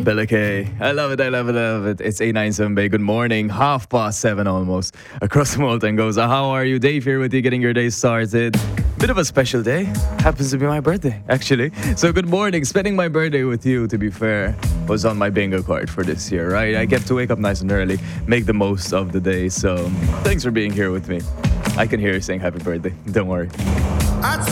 Bella K. I love it, I love it, I love it. It's 897 Bay. Good morning. 7:30 almost. Across the Malta goes. How are you? Dave here with you, getting your day started. Bit of a special day. Happens to be my birthday, actually. So good morning. Spending my birthday with you, to be fair, was on my bingo card for this year, right? I get to wake up nice and early, make the most of the day. So thanks for being here with me. I can hear you saying happy birthday. Don't worry.